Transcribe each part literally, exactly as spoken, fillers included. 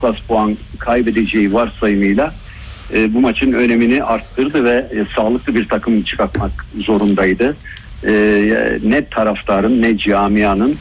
plus puan kaybedeceği varsayımıyla e, bu maçın önemini arttırdı ve e, sağlıklı bir takım çıkartmak zorundaydı. E, ne taraftarın ne camianın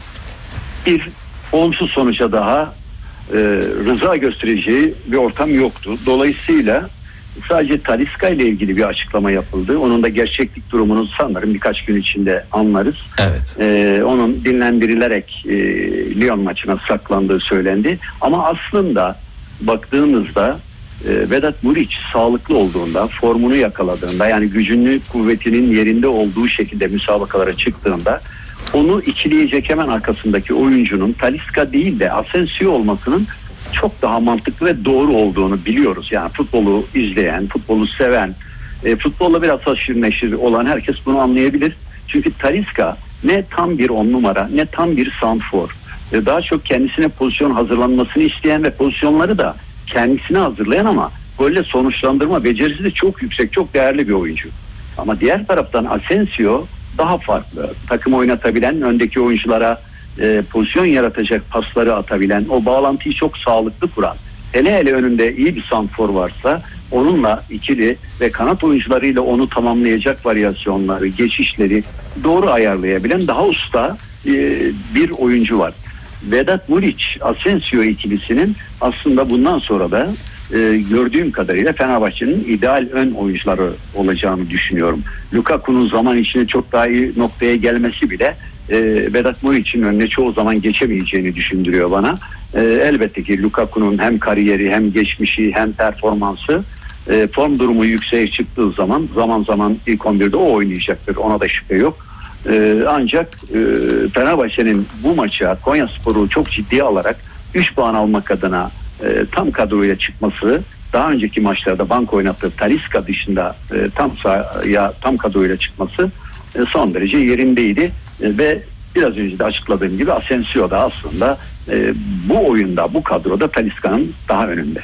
bir olumsuz sonuca daha e, rıza göstereceği bir ortam yoktu. Dolayısıyla sadece Talisca ile ilgili bir açıklama yapıldı. Onun da gerçeklik durumunu sanırım birkaç gün içinde anlarız. Evet. Ee, onun dinlendirilerek e, Lyon maçına saklandığı söylendi. Ama aslında baktığımızda e, Vedat Muriç sağlıklı olduğunda, formunu yakaladığında, yani gücünü, kuvvetinin yerinde olduğu şekilde müsabakalara çıktığında onu ikileyecek hemen arkasındaki oyuncunun Talisca değil de Asensio olmasının çok daha mantıklı ve doğru olduğunu biliyoruz. Yani futbolu izleyen, futbolu seven, e, futbolla biraz haşır neşir olan herkes bunu anlayabilir. Çünkü Talisca ne tam bir on numara ne tam bir santrfor. E, daha çok kendisine pozisyon hazırlanmasını isteyen ve pozisyonları da kendisine hazırlayan ama golle sonuçlandırma becerisi de çok yüksek, çok değerli bir oyuncu. Ama diğer taraftan Asensio daha farklı. Takım oynatabilen, öndeki oyunculara E, pozisyon yaratacak pasları atabilen, o bağlantıyı çok sağlıklı kuran, hele hele önünde iyi bir santrfor varsa onunla ikili ve kanat oyuncularıyla onu tamamlayacak varyasyonları, geçişleri doğru ayarlayabilen daha usta e, bir oyuncu var. Vedat Muriç Asensio ikilisinin aslında bundan sonra da e, gördüğüm kadarıyla Fenerbahçe'nin ideal ön oyuncuları olacağını düşünüyorum. Lukaku'nun zaman içinde çok daha iyi noktaya gelmesi bile E, Vedat Muriç'in önüne çoğu zaman geçemeyeceğini düşündürüyor bana. E, elbette ki Lukaku'nun hem kariyeri hem geçmişi hem performansı e, form durumu yükseğe çıktığı zaman zaman zaman ilk on birde o oynayacaktır. Ona da şüphe yok. E, ancak e, Fenerbahçe'nin bu maça Konyaspor'u çok ciddiye alarak üç puan almak adına e, tam kadroya çıkması, daha önceki maçlarda bank oynattığı Talisca dışında e, tam sahaya tam kadroyla çıkması e, son derece yerindeydi. Ve biraz önce de açıkladığım gibi Asensio da aslında e, bu oyunda, bu kadroda Talisca'nın daha önünde.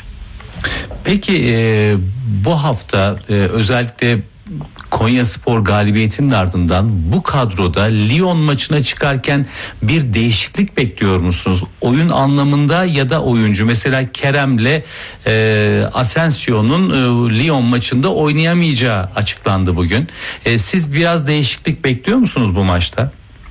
Peki e, bu hafta e, özellikle Konyaspor galibiyetinin ardından bu kadroda Lyon maçına çıkarken bir değişiklik bekliyor musunuz? Oyun anlamında ya da oyuncu, mesela Kerem'le e, Asensio'nun e, Lyon maçında oynayamayacağı açıklandı bugün. E, siz biraz değişiklik bekliyor musunuz bu maçta?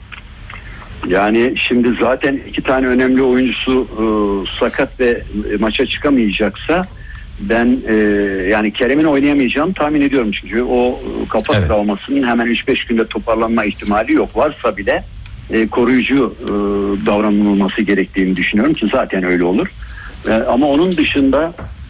Yani şimdi zaten iki tane önemli oyuncusu e, sakat ve e, maça çıkamayacaksa ben e, yani Kerem'in oynayamayacağını tahmin ediyorum, çünkü o kafa evet. travmasının hemen üç beş günde toparlanma ihtimali yok. Varsa bile e, koruyucu e, davranılması gerektiğini düşünüyorum ki zaten öyle olur. E, ama onun dışında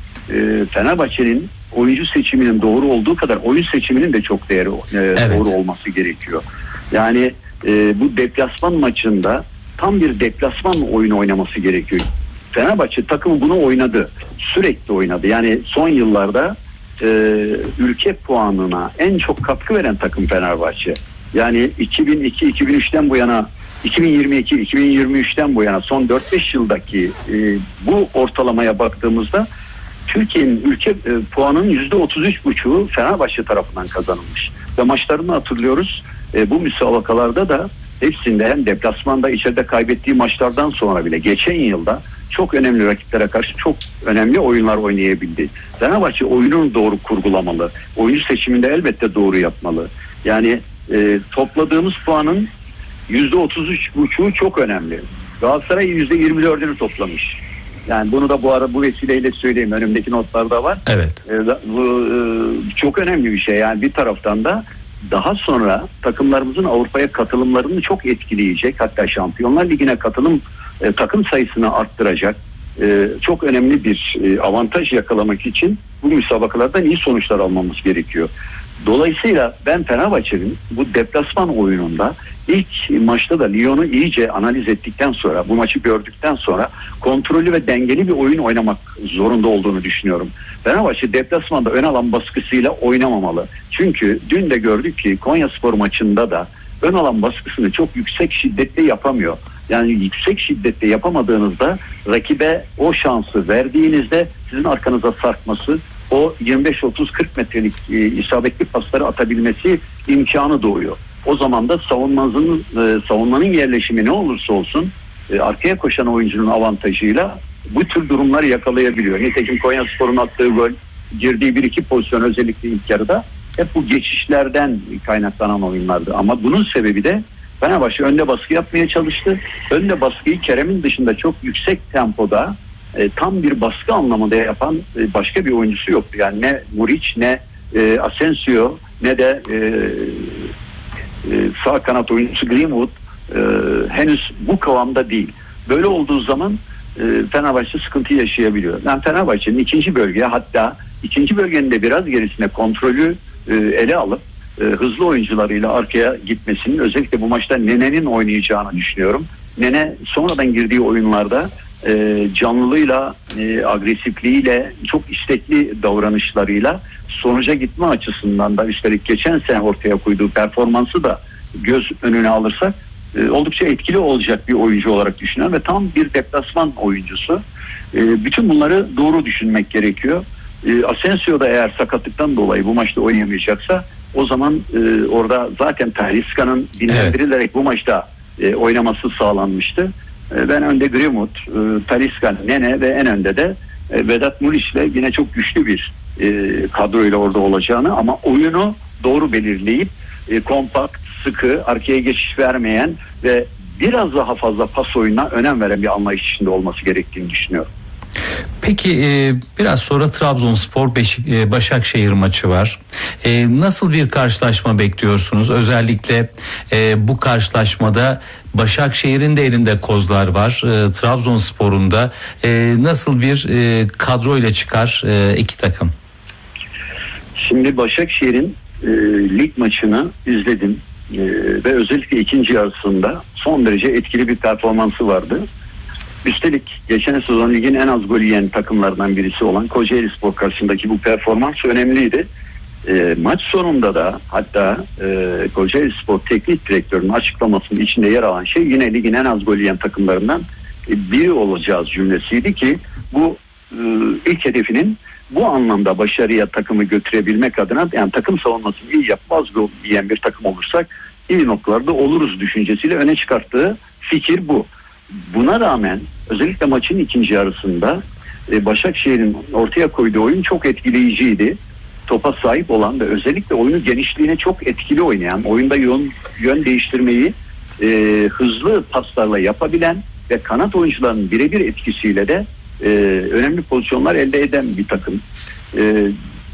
e, Fenerbahçe'nin oyuncu seçiminin doğru olduğu kadar oyun seçiminin de çok değeri e, evet. doğru olması gerekiyor. Yani e, bu deplasman maçında tam bir deplasman oyunu oynaması gerekiyor. Fenerbahçe takımı bunu oynadı. Sürekli oynadı. Yani son yıllarda e, ülke puanına en çok katkı veren takım Fenerbahçe. Yani iki bin iki iki bin üçten bu yana, iki bin yirmi iki iki bin yirmi üçten bu yana son dört beş yıldaki e, bu ortalamaya baktığımızda Türkiye'nin ülke e, puanının yüzde otuz üç buçuğu Fenerbahçe tarafından kazanılmış. Ve maçlarını hatırlıyoruz. E, bu müsabakalarda da hepsinde hem deplasmanda içeride kaybettiği maçlardan sonra bile geçen yılda çok önemli rakiplere karşı çok önemli oyunlar oynayabildi. Fenerbahçe oyununu doğru kurgulamalı. Oyuncu seçiminde elbette doğru yapmalı. Yani e, topladığımız puanın yüzde otuz üç buçuğu çok önemli. Galatasaray yüzde yirmi dördünü toplamış. Yani bunu da bu ara bu vesileyle söyleyeyim. Önümdeki notlarda var. Evet. E, bu e, çok önemli bir şey. Yani bir taraftan da daha sonra takımlarımızın Avrupa'ya katılımlarını çok etkileyecek. Hatta Şampiyonlar Ligi'ne katılım e, takım sayısını arttıracak. E, çok önemli bir e, avantaj yakalamak için bu müsabakalardan iyi sonuçlar almamız gerekiyor. Dolayısıyla ben Fenerbahçe'nin bu deplasman oyununda ilk maçta da Lyon'u iyice analiz ettikten sonra, bu maçı gördükten sonra kontrollü ve dengeli bir oyun oynamak zorunda olduğunu düşünüyorum. Fenerbahçe deplasmanda ön alan baskısıyla oynamamalı. Çünkü dün de gördük ki Konyaspor maçında da ön alan baskısını çok yüksek şiddetle yapamıyor. Yani yüksek şiddetle yapamadığınızda rakibe o şansı verdiğinizde sizin arkanıza sarkması, o yirmi beş otuz kırk metrelik e, isabetli pasları atabilmesi imkanı doğuyor. O zaman da savunmanın e, savunmanın yerleşimi ne olursa olsun e, arkaya koşan oyuncunun avantajıyla bu tür durumları yakalayabiliyor. Nitekim Konyaspor'un attığı gol, girdiği bir iki pozisyon özellikle ilk yarıda hep bu geçişlerden kaynaklanan oyunlardı. Ama bunun sebebi de Fenerbahçe önde baskı yapmaya çalıştı. Önde baskıyı Kerem'in dışında çok yüksek tempoda e, tam bir baskı anlamında yapan e, başka bir oyuncusu yoktu. Yani ne Muriç, ne e, Asensio, ne de e, e, sağ kanat oyuncusu Greenwood e, henüz bu kıvamda değil. Böyle olduğu zaman e, Fenerbahçe sıkıntı yaşayabiliyor. Yani Fenerbahçe'nin ikinci bölgeye, hatta ikinci bölgenin de biraz gerisine kontrolü e, ele alıp e, hızlı oyuncularıyla arkaya gitmesinin, özellikle bu maçta Nene'nin oynayacağını düşünüyorum. Nene sonradan girdiği oyunlarda e, canlılığıyla, e, agresifliğiyle, çok istekli davranışlarıyla sonuca gitme açısından da, üstelik geçen sene ortaya koyduğu performansı da göz önüne alırsak e, oldukça etkili olacak bir oyuncu olarak düşünüyorum ve tam bir deplasman oyuncusu. E, bütün bunları doğru düşünmek gerekiyor. E, Asensio da eğer sakatlıktan dolayı bu maçta oynayamayacaksa, o zaman e, orada zaten Talisca'nın dinlendirilerek evet. bu maçta e, oynaması sağlanmıştı. E, ben önde Greenwood, e, Talisca, Nene ve en önde de e, Vedat Muriç'le yine çok güçlü bir e, kadroyla orada olacağını, ama oyunu doğru belirleyip e, kompakt, sıkı, arkaya geçiş vermeyen ve biraz daha fazla pas oyununa önem veren bir anlayış içinde olması gerektiğini düşünüyorum. Peki e, biraz sonra Trabzonspor Beşik, e, Başakşehir maçı var. E, nasıl bir karşılaşma bekliyorsunuz? Özellikle e, bu karşılaşmada Başakşehir'in de elinde kozlar var. E, Trabzonspor'un da e, nasıl bir e, kadroyla çıkar e, iki takım? Şimdi Başakşehir'in e, lig maçını izledim e, ve özellikle ikinci yarısında son derece etkili bir performansı vardı. Üstelik geçen sezon ligin en az gol yiyen takımlardan birisi olan Kocaelispor karşısındaki bu performans önemliydi. E, maç sonunda da hatta e, Kocaelispor teknik direktörünün açıklamasının içinde yer alan şey yine ligin en az gol yiyen takımlarından e, biri olacağız cümlesiydi ki bu e, ilk hedefinin bu anlamda başarıya takımı götürebilmek adına, yani takım savunmasını iyi yapıp az gol yiyen bir takım olursak iyi noktalarda oluruz düşüncesiyle öne çıkarttığı fikir bu. Buna rağmen özellikle maçın ikinci yarısında e, Başakşehir'in ortaya koyduğu oyun çok etkileyiciydi. Topa sahip olan ve özellikle oyunu genişliğine çok etkili oynayan, oyunda yön, yön değiştirmeyi e, hızlı paslarla yapabilen ve kanat oyuncularının birebir etkisiyle de e, önemli pozisyonlar elde eden bir takım. E,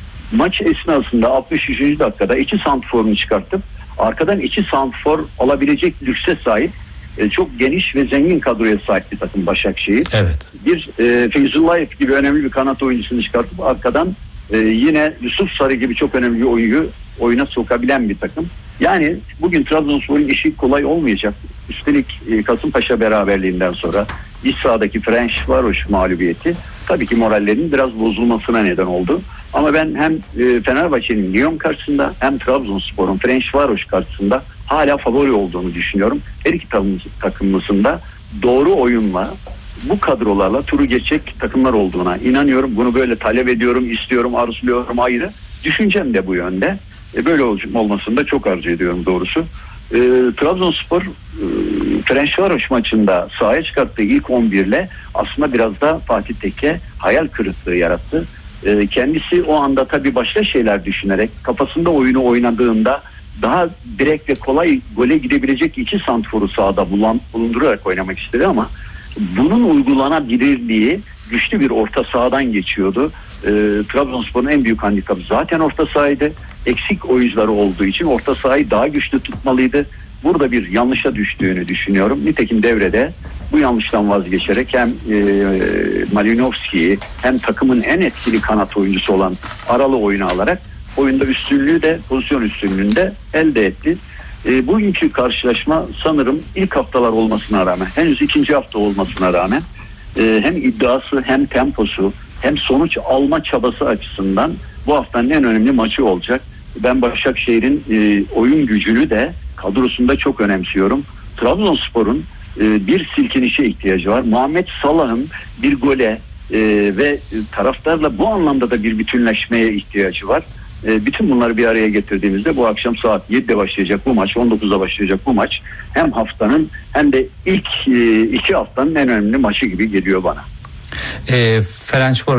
maç esnasında altmış üçüncü dakikada iki santrforunu çıkartıp arkadan iki santrfor alabilecek lükse sahip, çok geniş ve zengin kadroya sahip bir takım Başakşehir. Evet. Bir e, Feyzullayev gibi önemli bir kanat oyuncusunu çıkartıp arkadan e, yine Yusuf Sarı gibi çok önemli bir oyuncu oyuna sokabilen bir takım. Yani bugün Trabzonspor'un işi kolay olmayacak. Üstelik e, Kasımpaşa beraberliğinden sonra iç sahadaki Ferencvaros mağlubiyeti tabii ki morallerinin biraz bozulmasına neden oldu. Ama ben hem e, Fenerbahçe'nin Lyon karşısında hem Trabzonspor'un Ferencvaros karşısında hala favori olduğunu düşünüyorum. Her iki takımımızın da doğru oyunla, bu kadrolarla turu geçecek takımlar olduğuna inanıyorum. Bunu böyle talep ediyorum, istiyorum, arzuluyorum ayrı. Düşüncem de bu yönde. E, böyle olmasını da çok arzu ediyorum doğrusu. E, Trabzonspor e, Ferencvaros maçında sahaya çıkarttığı ilk on bir ile aslında biraz da Fatih Tekke hayal kırıklığı yarattı. E, kendisi o anda tabii başka şeyler düşünerek, kafasında oyunu oynadığında daha direkt ve kolay gole gidebilecek iki santrforu sahada bulundurarak oynamak istedi ama bunun uygulanabilirliği güçlü bir orta sahadan geçiyordu. E, Trabzonspor'un en büyük handikapı zaten orta sahaydı. Eksik oyuncuları olduğu için orta sahayı daha güçlü tutmalıydı. Burada bir yanlışa düştüğünü düşünüyorum. Nitekim devrede bu yanlıştan vazgeçerek hem e, Malinovski'yi hem takımın en etkili kanat oyuncusu olan Aral'ı oyuna alarak oyunda üstünlüğü de, pozisyon üstünlüğünü de elde etti. E, bugünkü karşılaşma sanırım ilk haftalar olmasına rağmen, henüz ikinci hafta olmasına rağmen e, hem iddiası hem temposu hem sonuç alma çabası açısından bu haftanın en önemli maçı olacak. Ben Başakşehir'in e, oyun gücünü de kadrosunda çok önemsiyorum. Trabzonspor'un e, bir silkinişe ihtiyacı var. Muhammed Salah'ın bir gole e, ve taraftarla bu anlamda da bir bütünleşmeye ihtiyacı var. E, bütün bunları bir araya getirdiğimizde bu akşam saat yedide başlayacak bu maç, on dokuzda başlayacak bu maç hem haftanın hem de ilk e, iki haftanın en önemli maçı gibi geliyor bana. E, Ferencvaros